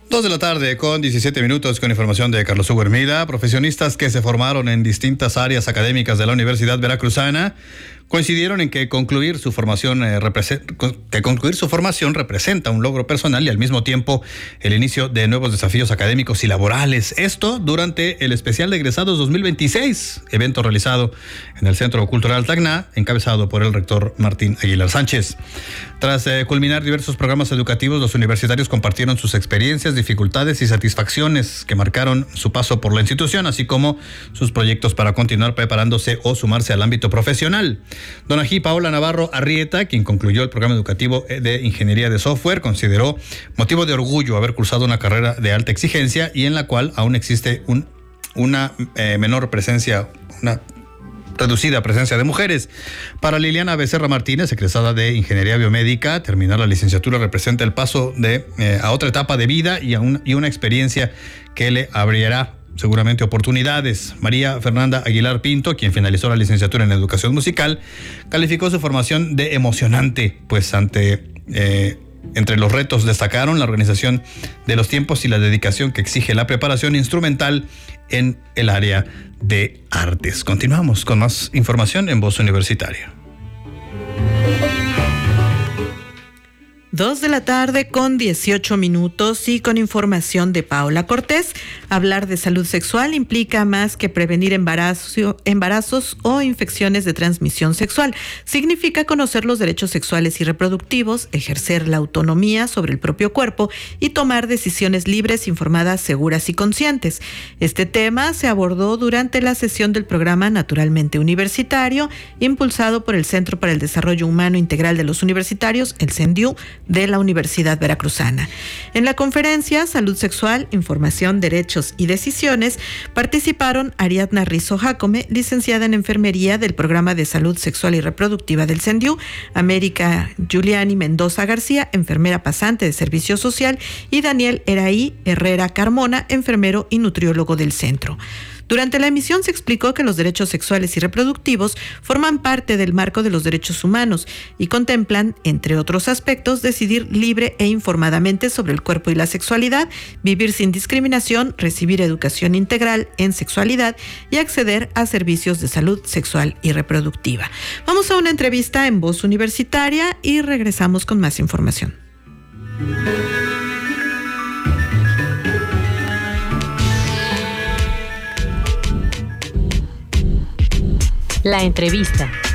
2 con 17 minutos con información de Carlos Hugo Hermida. Profesionistas que se formaron en distintas áreas académicas de la Universidad Veracruzana coincidieron en que concluir su formación representa un logro personal y al mismo tiempo el inicio de nuevos desafíos académicos y laborales. Esto durante el especial de egresados 2026, evento realizado en el Centro Cultural Tacna, encabezado por el rector Martín Aguilar Sánchez. Tras culminar diversos programas educativos, los universitarios compartieron sus experiencias, dificultades y satisfacciones que marcaron su paso por la institución, así como sus proyectos para continuar preparándose o sumarse al ámbito profesional. Donají Paola Navarro Arrieta, quien concluyó el programa educativo de Ingeniería de Software, consideró motivo de orgullo haber cursado una carrera de alta exigencia y en la cual aún existe una reducida presencia de mujeres. Para Liliana Becerra Martínez, egresada de Ingeniería Biomédica, terminar la licenciatura representa el paso a otra etapa de vida y una experiencia que le abrirá seguramente oportunidades. María Fernanda Aguilar Pinto, quien finalizó la licenciatura en Educación Musical, calificó su formación de emocionante, pues entre los retos destacaron la organización de los tiempos y la dedicación que exige la preparación instrumental en el área de artes. Continuamos con más información en Voz Universitaria. 2 con 18 minutos y con información de Paola Cortés. Hablar de salud sexual implica más que prevenir embarazos o infecciones de transmisión sexual. Significa conocer los derechos sexuales y reproductivos, ejercer la autonomía sobre el propio cuerpo y tomar decisiones libres, informadas, seguras y conscientes. Este tema se abordó durante la sesión del programa Naturalmente Universitario, impulsado por el Centro para el Desarrollo Humano Integral de los Universitarios, el CENDIU, de la Universidad Veracruzana. En la conferencia Salud Sexual, Información, Derechos y Decisiones participaron Ariadna Rizo Jacome, licenciada en Enfermería del Programa de Salud Sexual y Reproductiva del CENDIU, América Juliani Mendoza García, enfermera pasante de Servicio Social, y Daniel Eraí Herrera Carmona, enfermero y nutriólogo del centro. Durante la emisión se explicó que los derechos sexuales y reproductivos forman parte del marco de los derechos humanos y contemplan, entre otros aspectos, decidir libre e informadamente sobre el cuerpo y la sexualidad, vivir sin discriminación, recibir educación integral en sexualidad y acceder a servicios de salud sexual y reproductiva. Vamos a una entrevista en Voz Universitaria y regresamos con más información. La entrevista.